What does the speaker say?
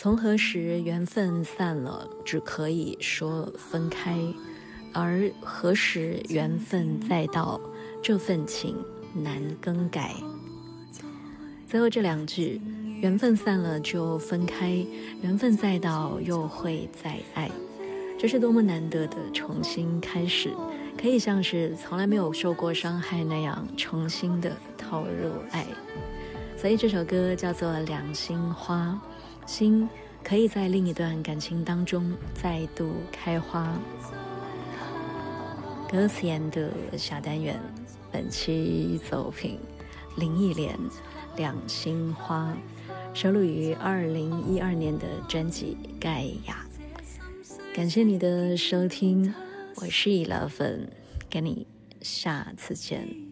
从何时缘分散了，只可以说分开，而何时缘分再到，这份情难更改。最后这两句，缘分散了就分开，缘分再到又会再爱，这是多么难得的重新开始，可以像是从来没有受过伤害那样重新的投入爱。所以这首歌叫做《两心花》，心可以在另一段感情当中再度开花。歌词研的小单元，本期走品林忆莲《两心花》，收录于2012年的专辑《盖亚》。感谢你的收听，我是11，跟你下次见。